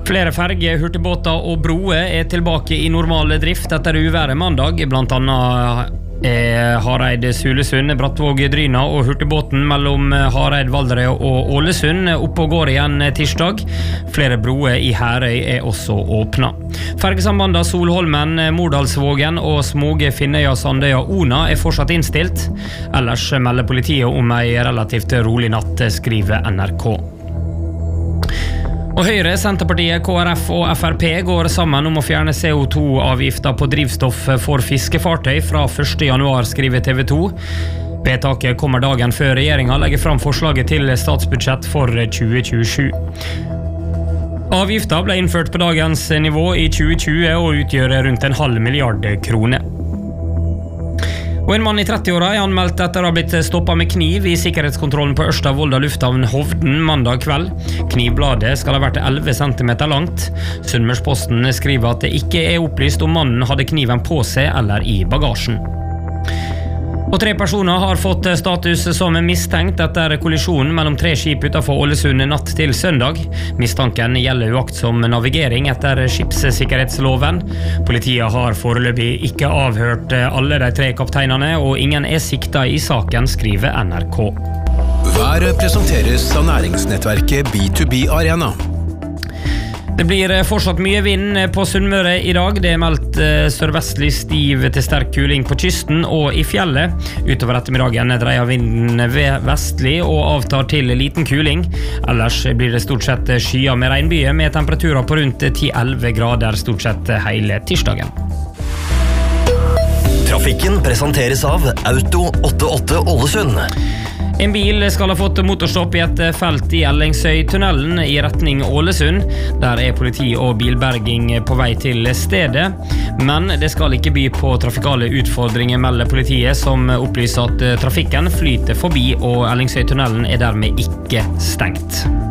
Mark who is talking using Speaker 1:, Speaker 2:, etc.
Speaker 1: Flere ferger, hurtigbåter og broer tilbake i normal drift etter uværet mandag, blant annet Hareid Sulesund, Brattvåg Dryna og hurtigbåten mellom Hareid, Valderøy og Ålesund oppe og går igjen tirsdag. Flere broer i Herøy også åpna. Fergesambanda Solholmen, Mordalsvågen og Smoge, Finnøya, Sandøya, Ona fortsatt innstilt. Ellers melder politiet om ei relativt rolig natt, skriver NRK. Og Høyre, Senterpartiet, KrF og Frp går sammen om å fjerne CO2-avgifter på drivstoff for fiskefartøy fra 1. januar, skriver TV 2. Vedtaket kommer dagen før regjeringen legger fram forslaget til statsbudsjett for 2027. Avgiften ble innført på dagens nivå i 2020 og utgjør rundt 0,5 milliarder kroner. Og en mann i 30-åra anmeldt etter å ha blitt stoppet med kniv i sikkerhetskontrollen på Ørsta-Volda lufthavn Hovden mandag kveld. Knivbladet skal ha vært 11 cm langt. Sunnmørsposten skriver at det ikke opplyst om mannen hadde kniven på seg eller i bagasjen. Og 3 personer har fått status som mistenkt etter kollisjonen mellom 3 skip utenfor Ålesund natt til søndag. Mistanken gjelder uaktsom navigering etter skipssikkerhetsloven. Politiet har foreløpig ikke avhørt alle de 3 kapteinene, og ingen siktet i saken, skriver NRK.
Speaker 2: Været presenteres av næringsnettverket B2B Arena.
Speaker 1: Det blir fortsatt mye vind på Sunnmøre i dag. Det meldt sørvestlig stiv til sterk kuling på kysten og i fjellet. Utover ettermiddagen dreier vinden vestlig og avtar til liten kuling. Ellers blir det stort sett skyer med regnbyger med temperaturer på rundt 10-11 grader stort sett hele tirsdagen.
Speaker 3: Trafikken presenteres av Auto 88 Ålesund.
Speaker 1: En bil skal ha fått motorstopp i et felt i Ellingsøytunnelen i retning Ålesund. Der politi og bilberging på vei til stedet. Men det skal ikke by på trafikale utfordringer, melder politiet, som opplyser at trafikken flyter forbi og Ellingsøytunnelen dermed ikke stengt.